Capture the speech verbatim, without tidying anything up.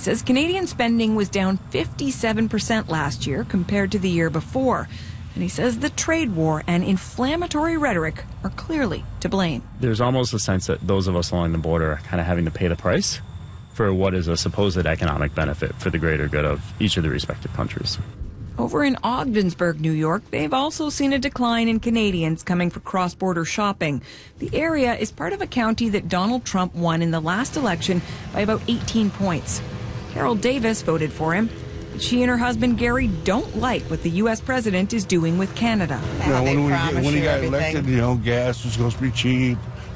says Canadian spending was down fifty-seven percent last year compared to the year before. And he says the trade war and inflammatory rhetoric are clearly to blame. There's almost a sense that those of us along the border are kind of having to pay the price for what is a supposed economic benefit for the greater good of each of the respective countries. Over in Ogdensburg, New York, they've also seen a decline in Canadians coming for cross-border shopping. The area is part of a county that Donald Trump won in the last election by about eighteen points. Carol Davis voted for him. But she and her husband Gary don't like what the U S president is doing with Canada. You know, when we, when he got everything. elected, you know, gas was supposed to be cheap.